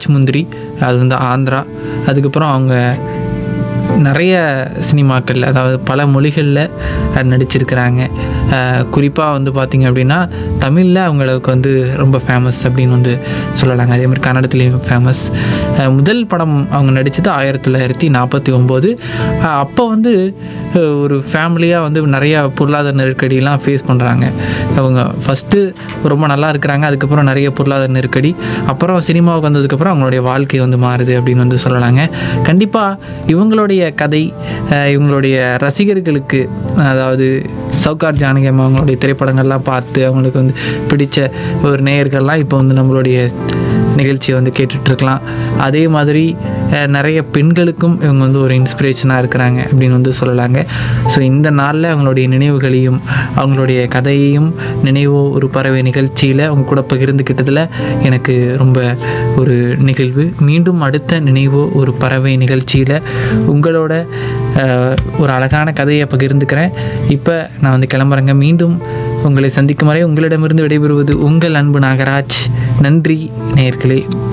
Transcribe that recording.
ராஜ்முந்திரி, அது வந்து ஆந்திரா. அதுக்கப்புறம் அவங்க நிறைய சினிமாக்களில், அதாவது பல மொழிகளில் நடிச்சிருக்கிறாங்க. குறிப்பாக வந்து பார்த்திங்க அப்படின்னா தமிழில் அவங்களுக்கு வந்து ரொம்ப ஃபேமஸ் அப்படின்னு வந்து சொல்லலாங்க. அதேமாதிரி கன்னடத்துலேயும் ஃபேமஸ். முதல் படம் அவங்க நடித்தது 1949. அப்போ வந்து ஒரு ஃபேமிலியாக வந்து நிறையா பொருளாதார நெருக்கடியெலாம் ஃபேஸ் பண்ணுறாங்க. அவங்க ஃபஸ்ட்டு ரொம்ப நல்லா இருக்கிறாங்க, அதுக்கப்புறம் நிறைய பொருளாதார நெருக்கடி, அப்புறம் சினிமாவுக்கு வந்ததுக்கப்புறம் அவங்களுடைய வாழ்க்கை வந்து மாறுது அப்படின்னு வந்து சொல்லலாங்க. கண்டிப்பாக இவங்களுடைய கதை இவங்களுடைய ரசிகர்களுக்கு, அதாவது சௌகார் ஜானகி அம்மா அவங்களுடைய திரைப்படங்கள்லாம் பார்த்து அவங்களுக்கு வந்து பிடித்த ஒரு நேயர்கள்லாம் இப்போ வந்து நம்மளுடைய நிகழ்ச்சியை வந்து கேட்டுட்ருக்கலாம். அதே மாதிரி நிறைய பெண்களுக்கும் இவங்க வந்து ஒரு இன்ஸ்பிரேஷனாக இருக்கிறாங்க அப்படின்னு வந்து சொல்லலாங்க. ஸோ இந்த நாளில் அவங்களுடைய நினைவுகளையும் அவங்களுடைய கதையையும் நினைவோ ஒரு பறவை நிகழ்ச்சியில் அவங்க கூட பகிர்ந்துக்கிட்டதில் எனக்கு ரொம்ப ஒரு நிகழ்வு. மீண்டும் அடுத்த நினைவோ ஒரு பறவை நிகழ்ச்சியில் உங்களோட ஒரு அழகான கதையை பகிர்ந்துக்கிறேன். இப்போ நான் வந்து கிளம்புறேங்க. மீண்டும் உங்களை சந்திக்கும் வரை உங்களிடமிருந்து விடைபெறுவது உங்கள் அன்பு நாகராஜ். நன்றி நேயர்களே.